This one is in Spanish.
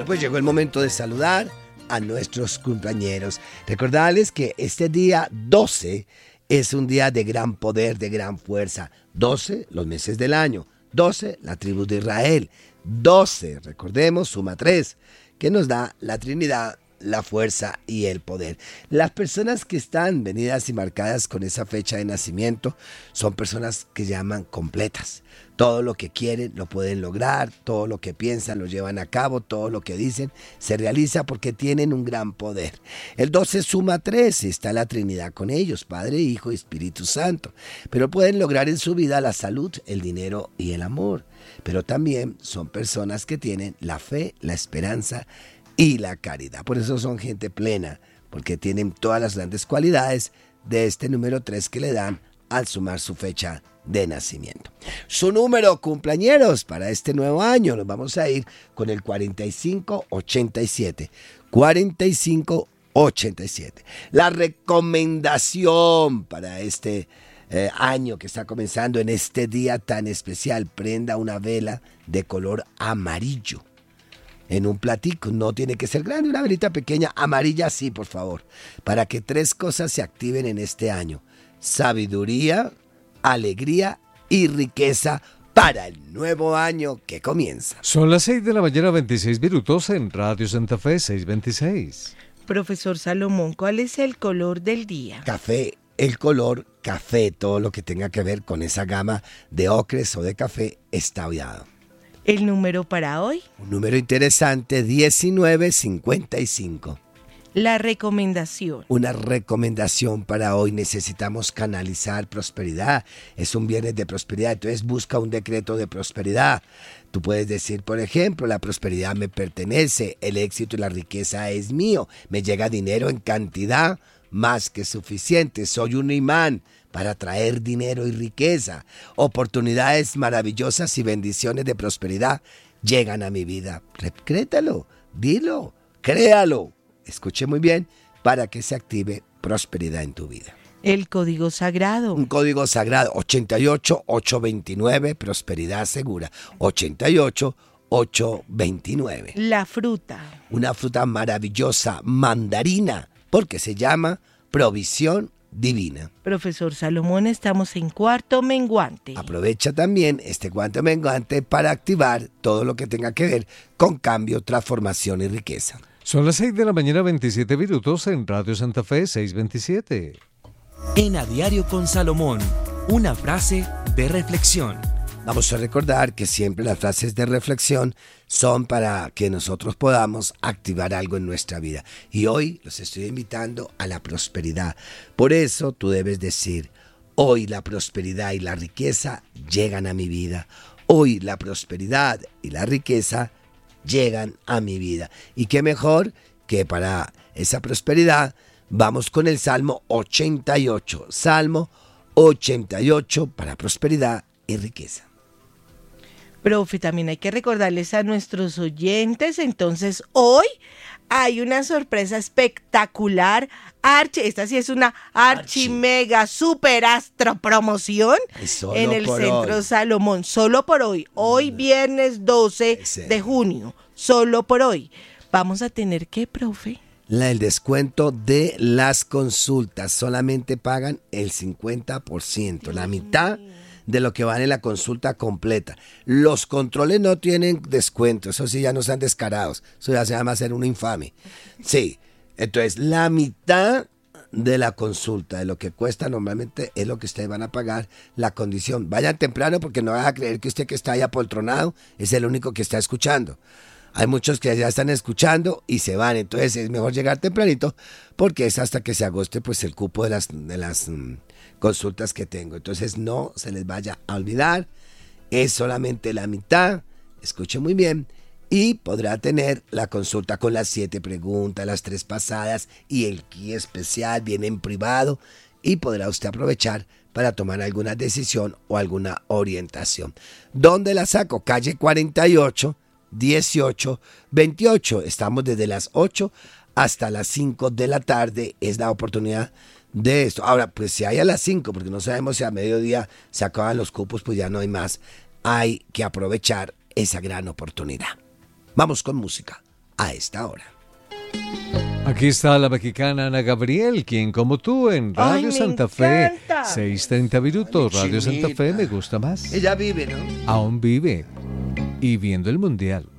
pues llegó el momento de saludar a nuestros cumpleañeros. Recordarles que este día 12 es un día de gran poder, de gran fuerza. 12, los meses del año. 12, la tribu de Israel. 12, recordemos, suma 3, que nos da la Trinidad, la fuerza y el poder. Las personas que están venidas y marcadas con esa fecha de nacimiento son personas que llaman completas. Todo lo que quieren lo pueden lograr, todo lo que piensan lo llevan a cabo, todo lo que dicen se realiza porque tienen un gran poder. El 12 suma 3, está la Trinidad con ellos, Padre, Hijo y Espíritu Santo. Pero pueden lograr en su vida la salud, el dinero y el amor. Pero también son personas que tienen la fe, la esperanza y la caridad. Por eso son gente plena, porque tienen todas las grandes cualidades de este número 3 que le dan al sumar su fecha de nacimiento. Su número, cumpleañeros, para este nuevo año, nos vamos a ir con el 4587. 4587. La recomendación para este año que está comenzando, en este día tan especial: prenda una vela de color amarillo en un platico. No tiene que ser grande, una velita pequeña, amarilla sí, por favor, para que 3 cosas se activen en este año: sabiduría, alegría y riqueza para el nuevo año que comienza. Son las 6 de la mañana, 26 minutos en Radio Santa Fe, 626. Profesor Salomón, ¿cuál es el color del día? Café, el color café, todo lo que tenga que ver con esa gama de ocres o de café está obviado. ¿El número para hoy? Un número interesante, 1955. La recomendación. Una recomendación para hoy: necesitamos canalizar prosperidad. Es un viernes de prosperidad, entonces busca un decreto de prosperidad. Tú puedes decir, por ejemplo, la prosperidad me pertenece, el éxito y la riqueza es mío, me llega dinero en cantidad más que suficiente, soy un imán para traer dinero y riqueza. Oportunidades maravillosas y bendiciones de prosperidad llegan a mi vida. Créetalo, dilo, créalo. Escuche muy bien, para que se active prosperidad en tu vida. El código sagrado. Un código sagrado, 88829, prosperidad segura. 88829. La fruta. Una fruta maravillosa, mandarina, porque se llama provisión divina. Profesor Salomón, estamos en cuarto menguante. Aprovecha también este cuarto menguante para activar todo lo que tenga que ver con cambio, transformación y riqueza. Son las 6 de la mañana, 27 minutos en Radio Santa Fe, 627. En A Diario con Salomón, una frase de reflexión. Vamos a recordar que siempre las frases de reflexión son para que nosotros podamos activar algo en nuestra vida. Y hoy los estoy invitando a la prosperidad. Por eso tú debes decir: hoy la prosperidad y la riqueza llegan a mi vida. Hoy la prosperidad y la riqueza llegan a mi vida. Y qué mejor que para esa prosperidad vamos con el Salmo 88. Salmo 88 para prosperidad y riqueza. Profe, también hay que recordarles a nuestros oyentes, entonces hoy hay una sorpresa espectacular. Esta sí es una archi mega super astro promoción en el Centro hoy. Salomón. Solo por hoy. Hoy viernes 12 de junio. Solo por hoy. Vamos a tener ¿qué, profe? El descuento de las consultas. Solamente pagan el 50%, la mitad de lo que vale la consulta completa. Los controles no tienen descuento, eso sí, ya no sean descarados, eso ya se llama ser un infame. Sí, entonces la mitad de la consulta, de lo que cuesta normalmente, es lo que ustedes van a pagar, la condición. Vayan temprano porque no van a creer que usted que está ahí apoltronado es el único que está escuchando. Hay muchos que ya están escuchando y se van, entonces es mejor llegar tempranito porque es hasta que se agoste pues el cupo de las consultas que tengo. Entonces no se les vaya a olvidar, es solamente la mitad, escuche muy bien, y podrá tener la consulta con las 7 preguntas, las 3 pasadas y el key especial, viene en privado y podrá usted aprovechar para tomar alguna decisión o alguna orientación. ¿Dónde la saco? Calle 48, 18, 28. Estamos desde las 8 hasta las 5 de la tarde. Es la oportunidad de esto. Ahora, pues si hay a las 5, porque no sabemos si a mediodía se acaban los cupos, pues ya no hay más. Hay que aprovechar esa gran oportunidad. Vamos con música. a esta hora. Aquí está la mexicana Ana Gabriel, quien como tú en Ay, Radio me Santa Fe, encanta. 6:30 minutos, Radio Santa Fe Chinita. me gusta más. Ella vive, ¿no? Aún vive y viendo el Mundial.